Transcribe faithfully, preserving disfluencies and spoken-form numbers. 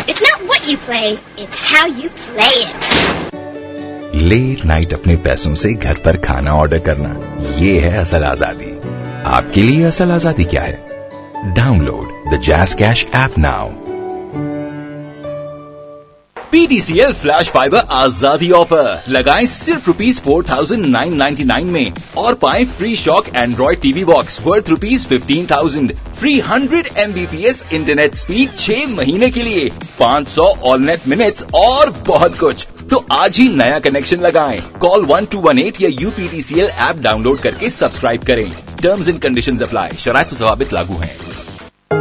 It's not what you play, it's how you play it. Late night अपने पैसों से घर पर खाना ऑर्डर करना, ये है असल आजादी। आपके लिए असल आजादी क्या है? Download the jazz cash app now. PTCL flash fibre आजादी ऑफर लगाएं सिर्फ rupees four thousand nine ninety nine में और पाएं free shock Android TV box worth rupees fifteen thousand, free hundred Mbps internet speed छह महीने के लिए, पाँच सौ ऑल नेट मिनट्स और बहुत कुछ। तो आज ही नया कनेक्शन लगाएं। Call one two one eight या यूपीटीसीएल ऐप डाउनलोड करके सब्सक्राइब करें। Terms and conditions apply. शराइत व ज़वाबित लागू हैं।